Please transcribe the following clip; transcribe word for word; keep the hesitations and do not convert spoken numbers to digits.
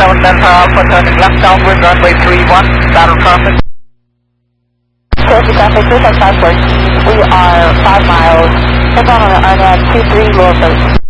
seven Delta Alpha turning left downwind runway three one, battle traffic. Turkey traffic, two five five fourteen, we are five miles, inbound on the R N A V two three low approach.